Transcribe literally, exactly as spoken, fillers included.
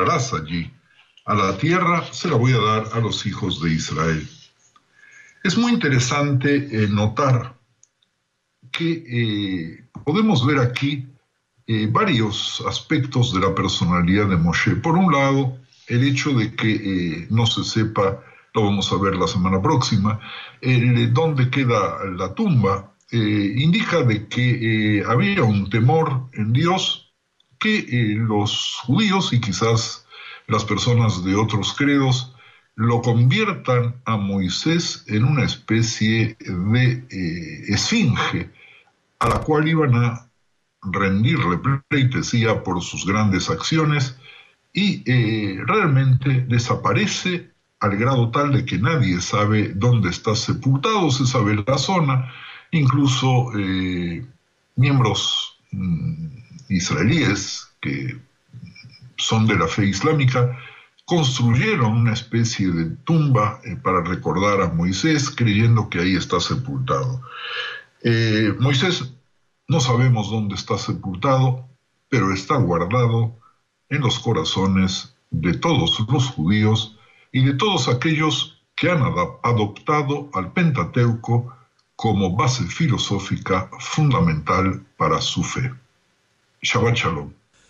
habitarás allí. A la tierra se la voy a dar a los hijos de Israel. Es muy interesante eh, notar que eh, podemos ver aquí eh, varios aspectos de la personalidad de Moshe. Por un lado, el hecho de que eh, no se sepa, lo vamos a ver la semana próxima, el, dónde queda la tumba, eh, indica de que eh, había un temor en Dios que eh, los judíos y quizás las personas de otros credos lo conviertan a Moisés en una especie de eh, esfinge a la cual iban a rendirle pleitesía por sus grandes acciones y eh, realmente desaparece al grado tal de que nadie sabe dónde está sepultado, se sabe la zona, incluso eh, miembros mm, israelíes que son de la fe islámica construyeron una especie de tumba eh, para recordar a Moisés, creyendo que ahí está sepultado. Eh, Moisés no sabemos dónde está sepultado, pero está guardado en los corazones de todos los judíos y de todos aquellos que han ad- adoptado al Pentateuco como base filosófica fundamental para su fe. Shabbat Shalom.